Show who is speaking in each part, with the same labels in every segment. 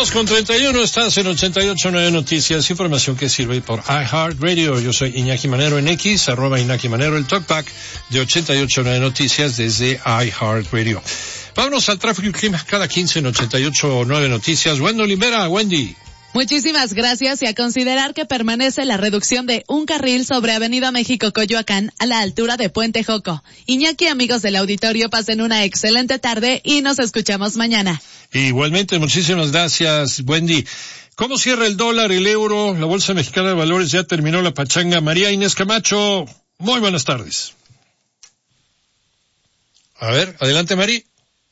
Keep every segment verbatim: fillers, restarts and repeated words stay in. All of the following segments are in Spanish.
Speaker 1: dos con treinta y uno, estás en ochenta y ocho punto nueve Noticias, información que sirve por iHeartRadio. Yo soy Iñaki Manero en X, arroba Iñaki Manero, el talkback de ochenta y ocho punto nueve Noticias desde iHeartRadio. Vámonos al tráfico y clima cada quince en ochenta y ocho punto nueve Noticias. Wendy Olivera, Wendy.
Speaker 2: Muchísimas gracias, y a considerar que permanece la reducción de un carril sobre Avenida México Coyoacán a la altura de Puente Joco. Iñaki, amigos del auditorio, pasen una excelente tarde y nos escuchamos mañana.
Speaker 1: Igualmente, muchísimas gracias, Wendy. ¿Cómo cierra el dólar, el euro? La Bolsa Mexicana de Valores ya terminó la pachanga. María Inés Camacho, muy buenas tardes. A ver, adelante, María.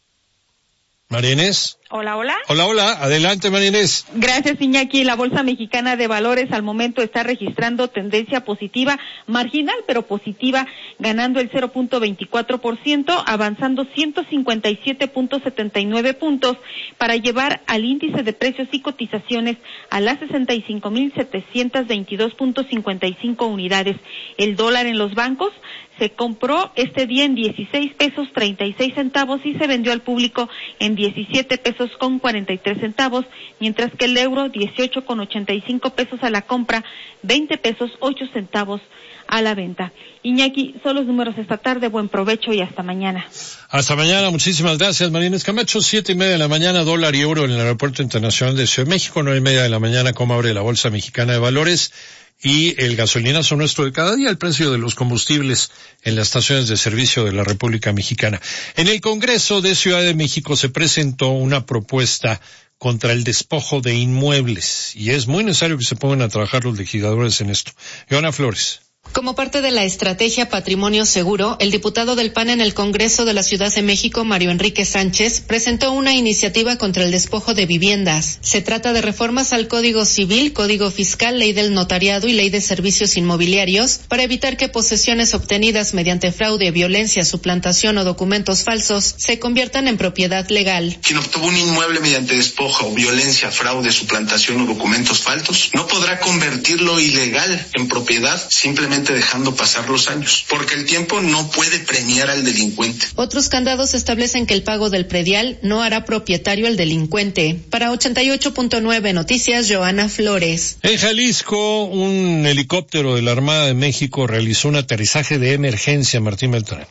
Speaker 1: María Inés.
Speaker 3: Hola, hola.
Speaker 1: Hola, hola. Adelante, María Inés.
Speaker 3: Gracias, Iñaki. La Bolsa Mexicana de Valores al momento está registrando tendencia positiva, marginal pero positiva, ganando el cero punto veinticuatro por ciento, avanzando ciento cincuenta y siete punto setenta y nueve puntos para llevar al índice de precios y cotizaciones a las sesenta y cinco mil setecientos veintidós punto cincuenta y cinco unidades. El dólar en los bancos se compró este día en dieciséis pesos treinta y seis centavos y se vendió al público en diecisiete pesos con cuarenta y tres centavos, mientras que el euro dieciocho con ochenta y cinco pesos a la compra, veinte pesos ocho centavos a la venta. Iñaki, son los números esta tarde, buen provecho y hasta mañana.
Speaker 1: Hasta mañana, muchísimas gracias, María Inés Camacho. Siete y media de la mañana, dólar y euro en el Aeropuerto Internacional de Ciudad de México. Nueve y media de la mañana, cómo abre la Bolsa Mexicana de Valores. Y el gasolinazo nuestro de cada día, el precio de los combustibles en las estaciones de servicio de la República Mexicana. En el Congreso de Ciudad de México se presentó una propuesta contra el despojo de inmuebles, y es muy necesario que se pongan a trabajar los legisladores en esto. Joana Flores.
Speaker 4: Como parte de la estrategia Patrimonio Seguro, el diputado del P A N en el Congreso de la Ciudad de México, Mario Enrique Sánchez, presentó una iniciativa contra el despojo de viviendas. Se trata de reformas al Código Civil, Código Fiscal, Ley del Notariado y Ley de Servicios Inmobiliarios para evitar que posesiones obtenidas mediante fraude, violencia, suplantación o documentos falsos se conviertan en propiedad legal.
Speaker 5: Quien obtuvo un inmueble mediante despojo o violencia, fraude, suplantación o documentos falsos no podrá convertirlo ilegal en propiedad simplemente dejando pasar los años, porque el tiempo no puede premiar al delincuente.
Speaker 4: Otros candados establecen que el pago del predial no hará propietario al delincuente. Para ochenta y ocho punto nueve Noticias, Joana Flores.
Speaker 1: En Jalisco, un helicóptero de la Armada de México realizó un aterrizaje de emergencia, Martín Beltrán.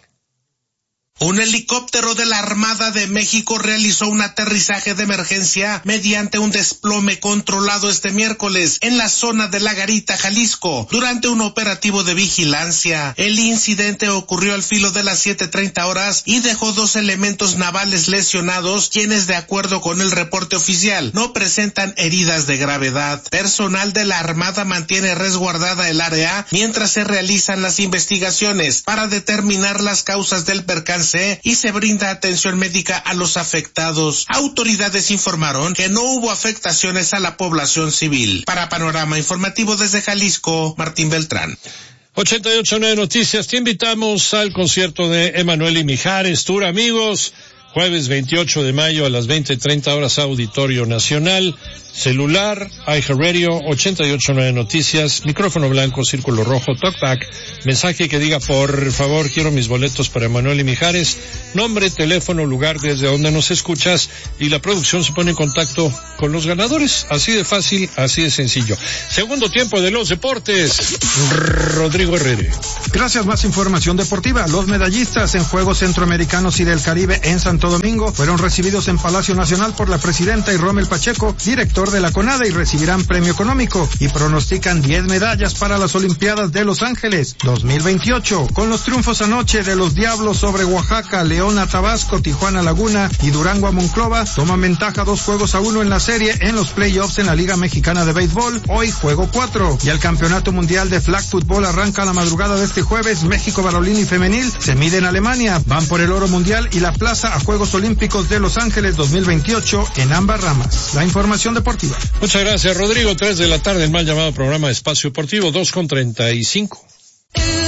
Speaker 6: Un helicóptero de la Armada de México realizó un aterrizaje de emergencia mediante un desplome controlado este miércoles en la zona de La Garita, Jalisco, durante un operativo de vigilancia. El incidente ocurrió al filo de las siete treinta horas y dejó dos elementos navales lesionados, quienes, de acuerdo con el reporte oficial, no presentan heridas de gravedad. Personal de la Armada mantiene resguardada el área mientras se realizan las investigaciones para determinar las causas del percance y se brinda atención médica a los afectados. Autoridades informaron que no hubo afectaciones a la población civil. Para Panorama Informativo desde Jalisco, Martín Beltrán.
Speaker 1: ochenta y ocho punto nueve Noticias, te invitamos al concierto de Emanuel y Mijares, Tour, amigos. Jueves veintiocho de mayo a las veinte treinta horas, Auditorio Nacional, celular, iHeartRadio, ochenta y ocho punto nueve Noticias, micrófono blanco, círculo rojo, talkback, mensaje que diga, por favor, quiero mis boletos para Emanuel y Mijares, nombre, teléfono, lugar desde donde nos escuchas, y la producción se pone en contacto con los ganadores. Así de fácil, así de sencillo. Segundo tiempo de los deportes, Rodrigo Herrera.
Speaker 7: Gracias, más información deportiva. Los medallistas en Juegos Centroamericanos y del Caribe en Santo Domingo fueron recibidos en Palacio Nacional por la presidenta y Rommel Pacheco, director de la CONADE, y recibirán premio económico, y pronostican diez medallas para las Olimpiadas de Los Ángeles dos mil veintiocho. Con los triunfos anoche de los Diablos sobre Oaxaca, León a Tabasco, Tijuana Laguna y Durango a Monclova, toman ventaja dos juegos a uno en la serie en los playoffs en la Liga Mexicana de Béisbol. Hoy juego cuatro, y el Campeonato Mundial de Flag Football arranca la madrugada de este jueves. México varonil y femenil se mide en Alemania, van por el oro mundial y la plaza a Juegos Olímpicos de Los Ángeles dos mil veintiocho en ambas ramas. La información deportiva.
Speaker 1: Muchas gracias, Rodrigo. Tres de la tarde, el mal llamado programa Espacio Deportivo, dos con treinta y cinco.